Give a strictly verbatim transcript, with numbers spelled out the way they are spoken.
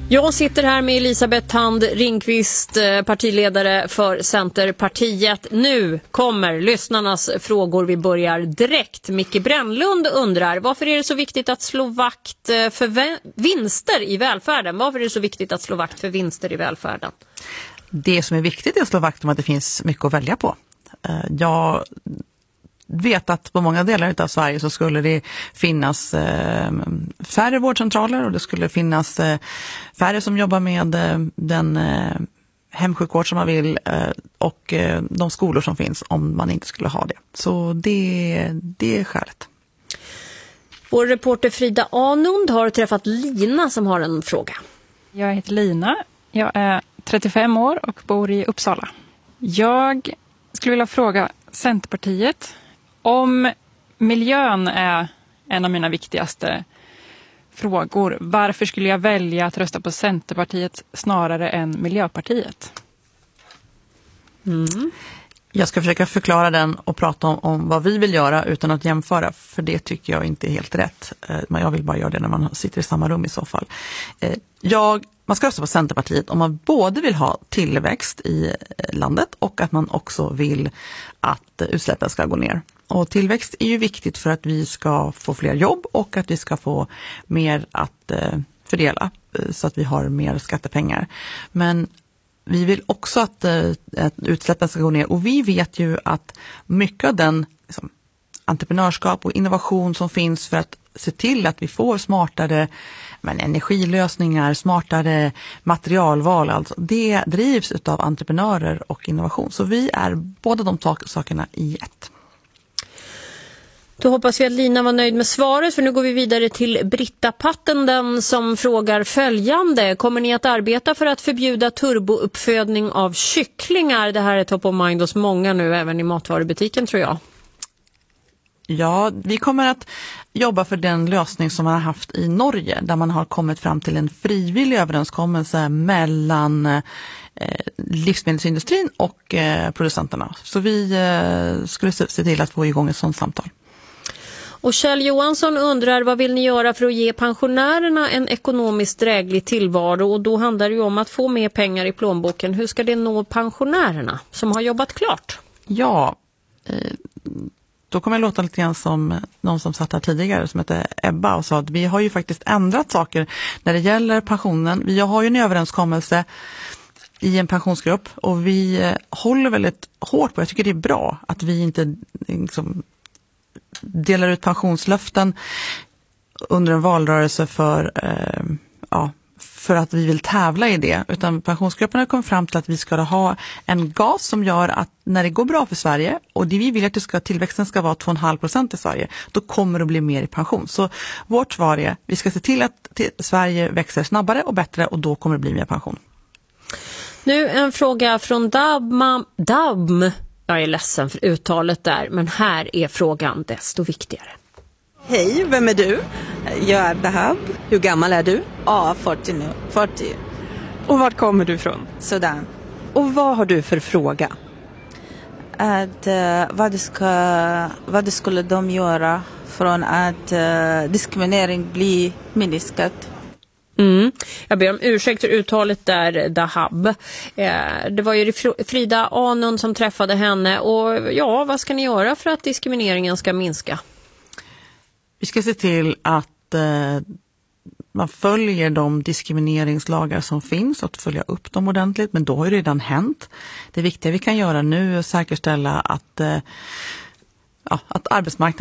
Jag sitter här med Elisabeth Thand Ringqvist, partiledare för Centerpartiet. Nu kommer lyssnarnas frågor. Vi börjar direkt. Micke Brännlund undrar, varför är det så viktigt att slå vakt för vinster i välfärden? Varför är det så viktigt att slå vakt för vinster i välfärden? Det som är viktigt är att slå vakt om att det finns mycket att välja på. Jag vet att på många delar av Sverige så skulle det finnas eh, färre vårdcentraler och det skulle finnas eh, färre som jobbar med eh, den eh, hemsjukvård som man vill eh, och eh, de skolor som finns om man inte skulle ha det. Så det, det är skälet. Vår reporter Frida Anund har träffat Lina som har en fråga. Jag heter Lina, jag är trettiofem år och bor i Uppsala. Jag skulle vilja fråga Centerpartiet om miljön är en av mina viktigaste frågor. Varför skulle jag välja att rösta på Centerpartiet snarare än Miljöpartiet? Mm. Jag ska försöka förklara den och prata om, om vad vi vill göra utan att jämföra, för det tycker jag inte är helt rätt. Men jag vill bara göra det när man sitter i samma rum i så fall. Jag, man ska rösta på Centerpartiet om man både vill ha tillväxt i landet och att man också vill att utsläppen ska gå ner. Och tillväxt är ju viktigt för att vi ska få fler jobb och att vi ska få mer att fördela så att vi har mer skattepengar. Men vi vill också att, att utsläppen ska gå ner, och vi vet ju att mycket av den liksom, entreprenörskap och innovation som finns för att se till att vi får smartare men, energilösningar, smartare materialval, alltså, det drivs av entreprenörer och innovation. Så vi är båda de sakerna i ett. Då hoppas vi att Lina var nöjd med svaret, för nu går vi vidare till Britta Pattenden som frågar följande. Kommer ni att arbeta för att förbjuda turbouppfödning av kycklingar? Det här är top of mind hos många nu, även i matvarubutiken tror jag. Ja, vi kommer att jobba för den lösning som man har haft i Norge, där man har kommit fram till en frivillig överenskommelse mellan eh, livsmedelsindustrin och eh, producenterna. Så vi eh, skulle se till att få igång ett sådant samtal. Och Kjell Johansson undrar, vad vill ni göra för att ge pensionärerna en ekonomiskt dräglig tillvaro? Och då handlar det ju om att få mer pengar i plånboken. Hur ska det nå pensionärerna som har jobbat klart? Ja, eh, då kommer jag låta lite grann som någon som satt här tidigare som heter Ebba och sa att vi har ju faktiskt ändrat saker när det gäller pensionen. Vi har ju en överenskommelse i en pensionsgrupp och vi eh, håller väldigt hårt på, jag tycker det är bra att vi inte liksom delar ut pensionslöften under en valrörelse för, eh, ja, för att vi vill tävla i det. Utan pensionsgrupperna kom fram till att vi ska ha en gas som gör att när det går bra för Sverige, och det vi vill att det ska, tillväxten ska vara två komma fem procent i Sverige, då kommer det att bli mer i pension. Så vårt svar är, vi ska se till att till Sverige växer snabbare och bättre, och då kommer det bli mer pension. Nu en fråga från Dabma, Dabm. Jag är ledsen för uttalet där, men här är frågan desto viktigare. Hej, vem är du? Jag är Dahab. Hur gammal är du? Ja, fyrtio nu. fyrtio. Och vart kommer du ifrån? Sudan. Och vad har du för fråga? Att, uh, vad, det ska, vad det skulle de göra från att uh, diskriminering blir minskat? Mm. Jag ber om ursäkt för uttalet där, Dahab. Eh, det var ju Frida Anund som träffade henne. Och ja, vad ska ni göra för att diskrimineringen ska minska? Vi ska se till att eh, man följer de diskrimineringslagar som finns och att följa upp dem ordentligt. Men då har ju redan hänt. Det viktiga vi kan göra nu är att säkerställa att, eh, ja, att arbetsmarknaden